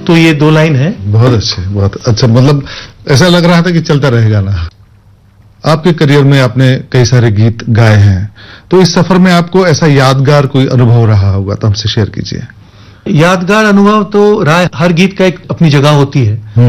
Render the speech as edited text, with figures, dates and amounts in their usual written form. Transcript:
तो ये 2 लाइन है। बहुत अच्छे, बहुत अच्छा। मतलब ऐसा लग रहा था कि चलता रहेगा ना। आपके करियर में आपने कई सारे गीत गाए हैं, तो इस सफर में आपको ऐसा यादगार कोई अनुभव रहा होगा तो हमसे शेयर कीजिए। यादगार अनुभव तो रहा है, हर गीत का एक अपनी जगह होती है।